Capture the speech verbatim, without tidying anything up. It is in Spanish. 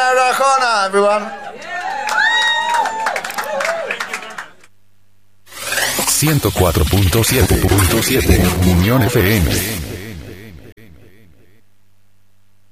Arjona, everyone. ciento cuatro punto siete Unión F M.